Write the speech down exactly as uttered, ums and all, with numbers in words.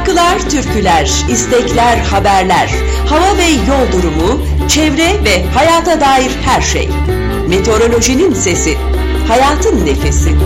Şarkılar, türküler, istekler, haberler, hava ve yol durumu, çevre ve hayata dair her şey. Meteorolojinin sesi, hayatın nefesi.